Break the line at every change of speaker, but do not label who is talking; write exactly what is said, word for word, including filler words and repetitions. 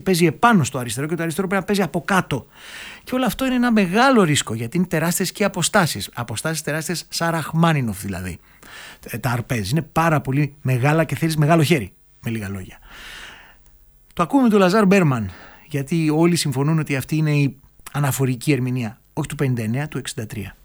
παίζει επάνω στο αριστερό και το αριστερό πρέπει να παίζει από κάτω. Και όλο αυτό είναι ένα μεγάλο ρίσκο γιατί είναι τεράστιες και αποστάσεις. Αποστάσεις τεράστιες σαν Ραχμάνινοφ δηλαδή. Τα αρπέζ είναι πάρα πολύ μεγάλα και θέλεις μεγάλο χέρι, με λίγα λόγια. Το ακούμε με τον Λαζάρ Μπέρμαν, γιατί όλοι συμφωνούν ότι αυτή είναι η αναφορική ερμηνεία, όχι του πενήντα εννέα, του εξήντα τρία.